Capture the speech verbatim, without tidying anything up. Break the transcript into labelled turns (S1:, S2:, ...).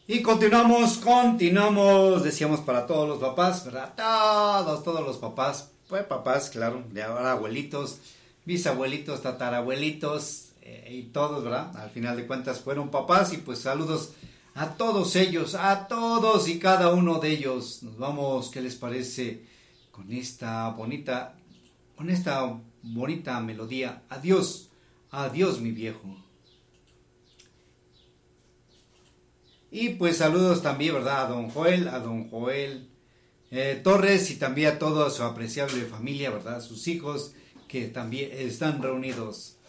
S1: Y continuamos, continuamos, decíamos para todos los papás, ¿verdad? Todos, todos los papás, pues papás, claro, de ahora abuelitos, bisabuelitos, tatarabuelitos, eh, y todos, ¿verdad? Al final de cuentas fueron papás y pues saludos a todos ellos, a todos y cada uno de ellos. Nos vamos, ¿qué les parece? Con esta bonita, con esta bonita melodía. Adiós, adiós mi viejo. Y pues saludos también, ¿verdad? A don Joel, a don Joel eh, Torres y también a toda su apreciable familia, ¿verdad? Sus hijos que también están reunidos.